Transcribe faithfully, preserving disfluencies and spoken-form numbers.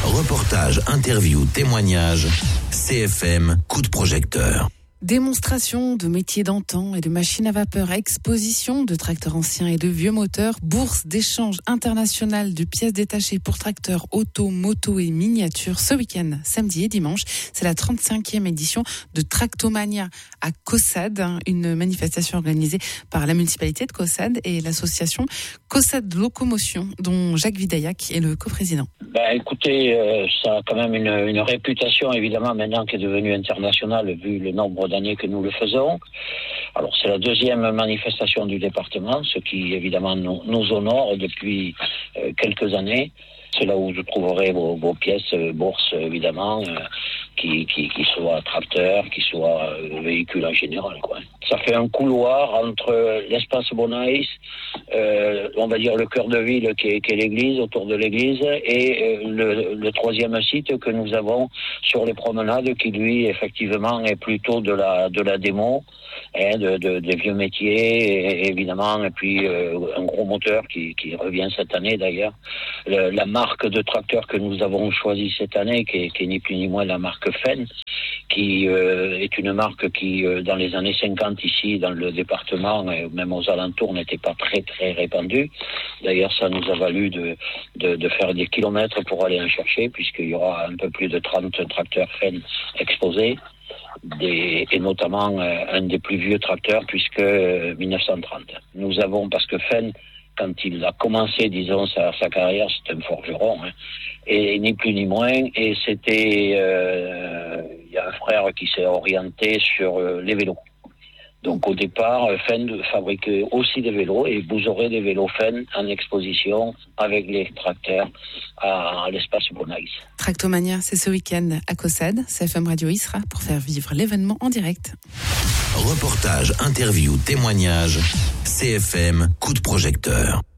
Reportage, interview, témoignage, C F M, coup de projecteur. Démonstration de métiers d'antan et de machines à vapeur, exposition de tracteurs anciens et de vieux moteurs, bourse d'échange international de pièces détachées pour tracteurs, auto, moto et miniatures. Ce week-end, samedi et dimanche, c'est la trente-cinquième édition de Tractomania à Caussade, une manifestation organisée par la municipalité de Caussade et l'association Caussade Locomotion, dont Jacques Vidaillac est le coprésident. Ben, écoutez, euh, ça a quand même une, une réputation, évidemment, maintenant qui est devenue internationale, vu le nombre d'années que nous le faisons. Alors, c'est la deuxième manifestation du département, ce qui, évidemment, nous, nous honore depuis euh, quelques années. C'est là où vous trouverez vos, vos pièces, euh, bourses, évidemment, euh, qui, qui, qui soient tracteurs, qui soient euh, véhicules en général, quoi. Ça fait un couloir entre l'espace Bonaïs, euh, on va dire le cœur de ville qui est, qui est l'église, autour de l'église, et euh, le, le troisième site que nous avons sur les promenades, qui lui, effectivement, est plutôt de la, de la démo, hein, de, de, des vieux métiers, et, évidemment, et puis euh, un gros moteur qui, qui revient cette année, d'ailleurs. Le, la marque de tracteur que nous avons choisi cette année, qui est, qui est ni plus ni moins la marque Fenn, qui euh, est une marque qui, euh, dans les années cinquante, ici, dans le département, et même aux alentours, n'était pas très, très répandue. D'ailleurs, ça nous a valu de, de, de faire des kilomètres pour aller en chercher, puisqu'il y aura un peu plus de trente tracteurs Fenn exposés, des, et notamment euh, un des plus vieux tracteurs, puisque euh, mille neuf cent trente. Nous avons, parce que Fenn, quand il a commencé, disons, sa, sa carrière, c'était un forgeron, hein, et ni plus ni moins, et c'était, euh, il y a un frère qui s'est orienté sur euh, les vélos. Donc au départ, Fenn fabriquait aussi des vélos, et vous aurez des vélos Fenn en exposition avec les tracteurs à, à l'espace Bonaïs. Tractomania, c'est ce week-end à Caussade. C F M Radio y sera pour faire vivre l'événement en direct. Reportage, interview, témoignage, C F M, coup de projecteur.